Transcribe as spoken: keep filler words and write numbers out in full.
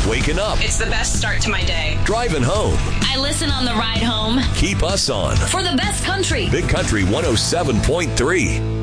Waking up, It's the best start to my day. driving home. I listen on the ride home. Keep us on For the best country. Big Country one oh seven point three.